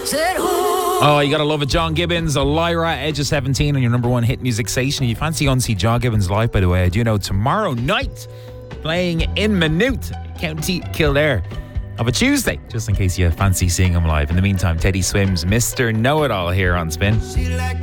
Oh, you gotta love it. John Gibbons, Lyra, Edge of 17 on your number one hit music station. If you fancy going to see John Gibbons live, by the way, I do know tomorrow night, playing in Maynooth, County Kildare, of a Tuesday, just in case you fancy seeing him live. In the meantime, Teddy Swims, Mr. Know-It-All here on Spin.